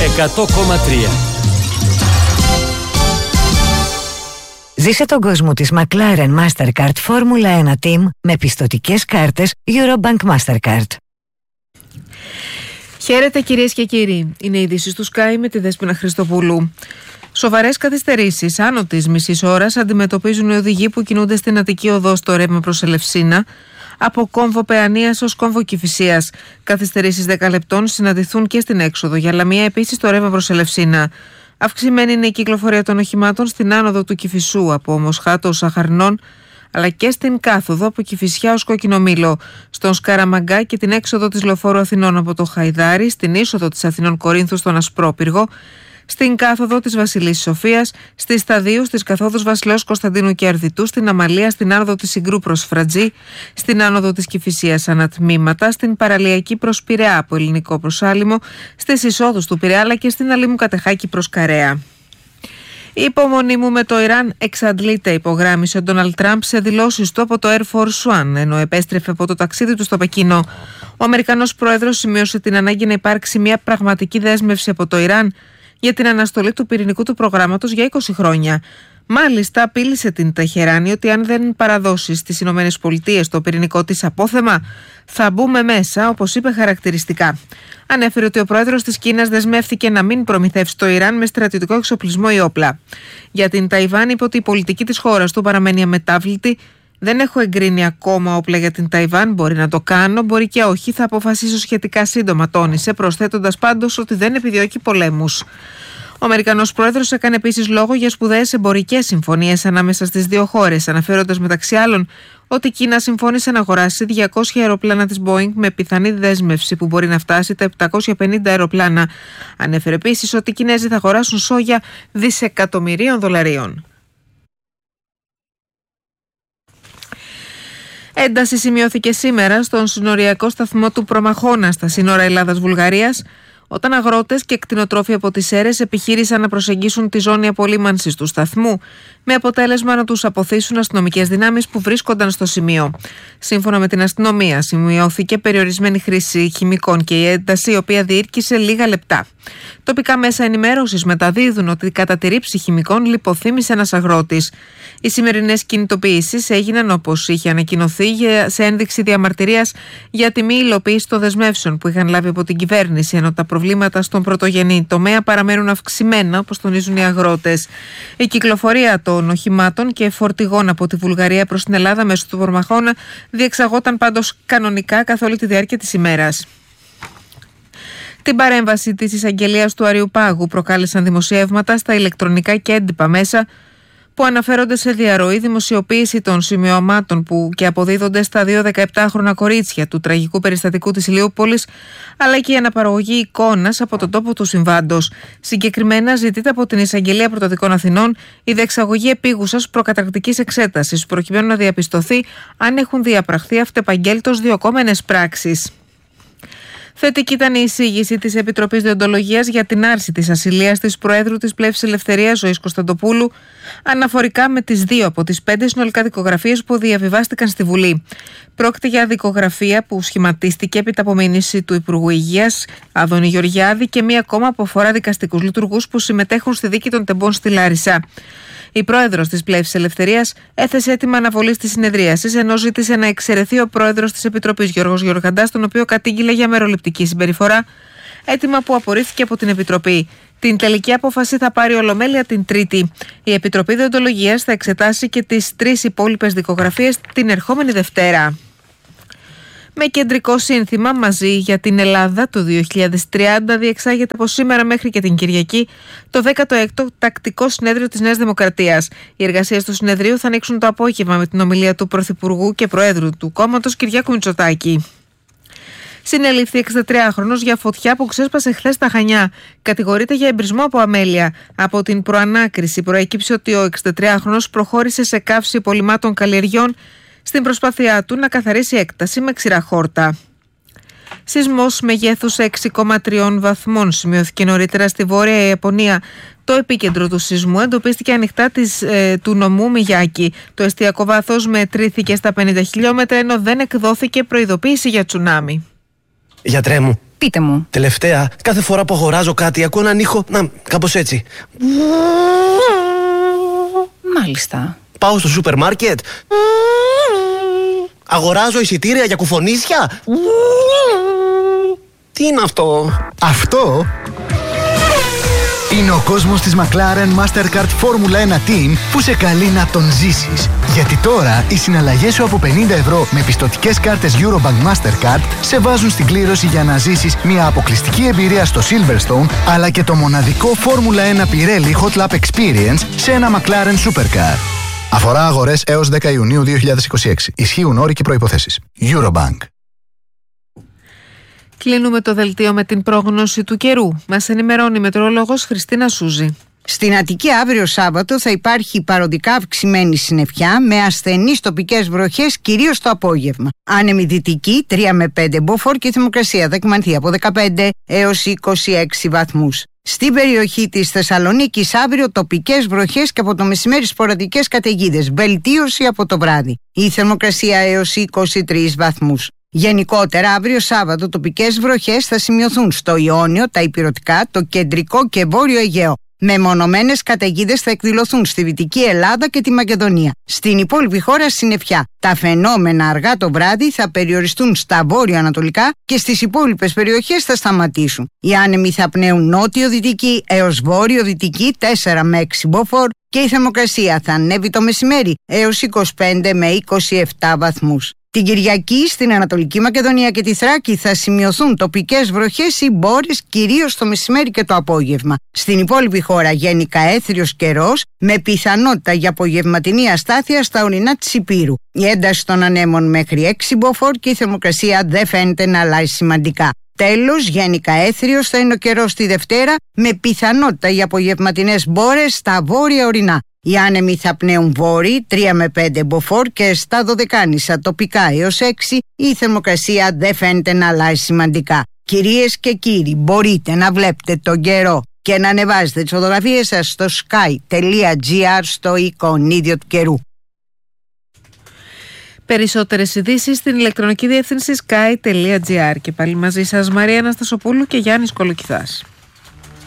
100,3. Ζήσε τον κόσμο της McLaren Mastercard Formula 1 Team με πιστωτικές κάρτες Eurobank Mastercard. Χαίρετε κυρίες και κύριοι. Είναι οι ειδήσεις του Sky με τη Δέσποινα Χριστοπούλου. Σοβαρές καθυστερήσεις άνω της μισής ώρας αντιμετωπίζουν οι οδηγοί που κινούνται στην Αττική Οδό στο ρεύμα προς Ελευσίνα, από κόμβο Παιανίας ως κόμβο Κηφισίας. Καθυστερήσεις 10 λεπτών συναντηθούν και στην έξοδο για Λαμία, επίσης στο ρεύμα προς Ελευσίνα. Αυξημένη είναι η κυκλοφορία των οχημάτων στην άνοδο του Κηφισού από Μοσχάτο ως Αχαρνών, αλλά και στην κάθοδο από Κηφισιά ως Κοκκινομήλο, στον Σκαραμαγκά και την έξοδο της Λεωφόρου Αθηνών από το Χαϊδάρι, στην είσοδο της Αθηνών Κορίνθου στον Ασπρόπυργο, στην κάθοδο της Βασιλής Σοφίας, στις Σταδίου, στις καθόδους Βασιλέως Κωνσταντίνου και Αρδιτού, στην Αμαλία, στην άνοδο της Συγκρού προς Φρατζή, στην άνοδο της Κηφισίας ανατμήματα, στην παραλιακή προς Πειραιά από Ελληνικό προς Άλυμο, στις εισόδους του Πειραιά αλλά και στην Αλήμου Κατεχάκη προς Καρέα. Η υπομονή μου με το Ιράν εξαντλείται, υπογράμμισε ο Ντόναλντ Τραμπ σε δηλώσεις του από το Air Force One, ενώ επέστρεφε από το ταξίδι του στο Πεκίνο. Ο Αμερικανός πρόεδρος σημείωσε την ανάγκη να υπάρξει μια πραγματική δέσμευση από το Ιράν για την αναστολή του πυρηνικού του προγράμματος για 20 χρόνια. Μάλιστα, απείλησε την Τεχεράνη ότι αν δεν παραδώσει στις ΗΠΑ το πυρηνικό της απόθεμα, θα μπούμε μέσα, όπως είπε χαρακτηριστικά. Ανέφερε ότι ο πρόεδρος της Κίνας δεσμεύθηκε να μην προμηθεύσει το Ιράν με στρατιωτικό εξοπλισμό ή όπλα. Για την Ταϊβάν είπε ότι η πολιτική της χώρας του παραμένει αμετάβλητη. Δεν έχω εγκρίνει ακόμα όπλα για την Ταϊβάν. Μπορεί να το κάνω, μπορεί και όχι. Θα αποφασίσω σχετικά σύντομα, τόνισε, προσθέτοντας πάντως ότι δεν επιδιώκει πολέμους. Ο Αμερικανός πρόεδρος έκανε επίσης λόγο για σπουδαίες εμπορικές συμφωνίες ανάμεσα στις δύο χώρες, αναφέροντας μεταξύ άλλων ότι η Κίνα συμφώνησε να αγοράσει 200 αεροπλάνα της Boeing με πιθανή δέσμευση που μπορεί να φτάσει τα 750 αεροπλάνα. Ανέφερε επίσης ότι οι Κινέζοι θα αγοράσουν σόγια δισεκατομμυρίων δολαρίων. Ένταση σημειώθηκε σήμερα στον συνοριακό σταθμό του Προμαχώνα στα σύνορα Ελλάδας-Βουλγαρίας, όταν αγρότες και κτηνοτρόφοι από τις Σέρρες επιχείρησαν να προσεγγίσουν τη ζώνη απολύμανσης του σταθμού, με αποτέλεσμα να τους αποθήσουν αστυνομικές δυνάμεις που βρίσκονταν στο σημείο. Σύμφωνα με την αστυνομία, σημειώθηκε περιορισμένη χρήση χημικών και η ένταση, η οποία διήρκησε λίγα λεπτά. Τοπικά μέσα ενημέρωσης μεταδίδουν ότι κατά τη ρήψη χημικών λιποθύμησε ένας αγρότης. Οι σημερινές κινητοποιήσεις έγιναν όπως είχε ανακοινωθεί σε ένδειξη διαμαρτυρίας για τη μη υλοποίηση των δεσμεύσεων που είχαν λάβει από την κυβέρνηση, ενώ τα προβλήματα στον πρωτογενή τομέα παραμένουν αυξημένα, όπως τονίζουν οι αγρότες. Η κυκλοφορία των οχημάτων και φορτηγών από τη Βουλγαρία προς την Ελλάδα μέσω του Προμαχώνα διεξαγόταν πάντως κανονικά καθ' όλη τη διάρκεια της ημέρας. Την παρέμβαση της εισαγγελίας του Αριουπάγου προκάλεσαν δημοσιεύματα στα ηλεκτρονικά και έντυπα μέσα που αναφέρονται σε διαρροή, δημοσιοποίηση των σημειωμάτων που και αποδίδονται στα 2 17χρονα κορίτσια του τραγικού περιστατικού της Ηλιούπολης, αλλά και η αναπαραγωγή εικόνας από τον τόπο του συμβάντος. Συγκεκριμένα, ζητείται από την Εισαγγελία Πρωτοδικών Αθηνών η διεξαγωγή επίγουσας προκαταρκτικής εξέτασης, προκειμένου να διαπιστωθεί αν έχουν διαπραχθεί αυτεπαγγέλτως διωκόμενες πράξεις. Θετική ήταν η εισήγηση της Επιτροπής Δεοντολογίας για την άρση της ασυλίας της Προέδρου της Πλεύσης Ελευθερίας Ζωής Κωνσταντοπούλου, αναφορικά με τις 2 από τις 5 συνολικά δικογραφίες που διαβιβάστηκαν στη Βουλή. Πρόκειται για δικογραφία που σχηματίστηκε επί τα απομήνυση του Υπουργού Υγείας Άδωνη Γεωργιάδη και μία ακόμα που αφορά δικαστικούς λειτουργούς που συμμετέχουν στη δίκη των τεμπών στη Λάρισα. Η πρόεδρος της Πλεύσης Ελευθερίας έθεσε έτοιμα αναβολής της συνεδρίασης, ενώ ζήτησε να εξαιρεθεί ο πρόεδρος της Επιτροπής Γιώργος Γεωργαντάς, τον οποίο κατήγγειλε για μεροληπτική συμπεριφορά, έτοιμα που απορρίφθηκε από την Επιτροπή. Την τελική απόφαση θα πάρει Ολομέλεια την Τρίτη. Η Επιτροπή Δεοντολογίας θα εξετάσει και τις 3 υπόλοιπες δικογραφίες την ερχόμενη Δευτέρα. Με κεντρικό σύνθημα «Μαζί για την Ελλάδα» το 2030 διεξάγεται από σήμερα μέχρι και την Κυριακή το 16ο Τακτικό Συνέδριο της Νέας Δημοκρατίας. Οι εργασίες του συνεδρίου θα ανοίξουν το απόγευμα με την ομιλία του Πρωθυπουργού και Προέδρου του κόμματος Κυριάκου Μητσοτάκη. Συνελήφθη 63χρονος για φωτιά που ξέσπασε χθες στα Χανιά. Κατηγορείται για εμπρισμό από αμέλεια. Από την προανάκριση προέκυψε ότι ο 63χρονος προχώρησε σε καύση υπολειμμάτων καλλιεργιών στην προσπάθειά του να καθαρίσει έκταση με ξηρά χόρτα. Σεισμός μεγέθους 6,3 βαθμών σημειώθηκε νωρίτερα στη Βόρεια Ιαπωνία. Το επίκεντρο του σεισμού εντοπίστηκε ανοιχτά του νομού Μιγιάκη. Το εστιακό βάθος μετρήθηκε στα 50 χιλιόμετρα, ενώ δεν εκδόθηκε προειδοποίηση για τσουνάμι. Γιατρέ μου, Πείτε μου. Τελευταία, κάθε φορά που αγοράζω κάτι ακούω έναν ήχο, κάπως έτσι. Μάλιστα. Πάω στο σούπερ μάρκετ. Αγοράζω εισιτήρια για κουφονίσια. Τι είναι αυτό? Αυτό είναι ο κόσμος της McLaren Mastercard Formula 1 Team που σε καλεί να τον ζήσεις. Γιατί τώρα οι συναλλαγές σου από 50 ευρώ με πιστωτικές κάρτες Eurobank Mastercard σε βάζουν στην κλήρωση για να ζήσεις μια αποκλειστική εμπειρία στο Silverstone, αλλά και το μοναδικό Formula 1 Pirelli Hot Lap Experience σε ένα McLaren Supercar. Αφορά αγορές έως 10 Ιουνίου 2026. Ισχύουν όροι και προϋποθέσεις. Eurobank. Κλείνουμε το δελτίο με την πρόγνωση του καιρού. Μας ενημερώνει η μετεωρολόγος Χριστίνα Σούζη. Στην Αττική αύριο Σάββατο θα υπάρχει παροδικά αυξημένη συννεφιά με ασθενείς τοπικές βροχές κυρίως το απόγευμα. Άνεμη δυτική 3 με 5 μποφόρ και η θερμοκρασία θα εκμανθεί από 15 έως 26 βαθμούς. Στην περιοχή της Θεσσαλονίκης αύριο τοπικές βροχές και από το μεσημέρι σποραδικές καταιγίδες. Βελτίωση από το βράδυ. Η θερμοκρασία έως 23 βαθμούς. Γενικότερα, αύριο Σάββατο τοπικές βροχές θα σημειωθούν στο Ιόνιο, τα Ηπειρωτικά, το κεντρικό και βόρειο Αιγαίο. Μεμονωμένες καταιγίδες θα εκδηλωθούν στη Δυτική Ελλάδα και τη Μακεδονία. Στην υπόλοιπη χώρα συννεφιά. Τα φαινόμενα αργά το βράδυ θα περιοριστούν στα βόρειο-ανατολικά και στις υπόλοιπες περιοχές θα σταματήσουν. Οι άνεμοι θα πνέουν νότιο-δυτική έως βόρειο-δυτική 4 με 6 μποφόρ και η θερμοκρασία θα ανέβει το μεσημέρι έως 25 με 27 βαθμούς. Την Κυριακή στην Ανατολική Μακεδονία και τη Θράκη θα σημειωθούν τοπικές βροχές ή μπόρες κυρίως το μεσημέρι και το απόγευμα. Στην υπόλοιπη χώρα γενικά έθριος καιρός με πιθανότητα για απογευματινή αστάθεια στα ορεινά της Ηπείρου. Η ένταση των ανέμων μέχρι 6 μποφόρ και η θερμοκρασία δεν φαίνεται να αλλάζει σημαντικά. Τέλος, γενικά έθριος θα είναι ο καιρός τη Δευτέρα με πιθανότητα για απογευματινές μπόρες στα βόρεια ορεινά. Οι άνεμοι θα πνέουν βόρειοι 3 με 5 μποφόρ και στα Δωδεκάνησα τοπικά έως 6 η θερμοκρασία δεν φαίνεται να αλλάζει σημαντικά. Κυρίες και κύριοι, μπορείτε να βλέπετε τον καιρό και να ανεβάζετε τις φωτογραφίες σας στο sky.gr στο εικονίδιο του καιρού. Περισσότερες ειδήσεις στην ηλεκτρονική διεύθυνση sky.gr. Και πάλι μαζί σας Μαρία Αναστασοπούλου και Γιάννης Κολοκυθάς.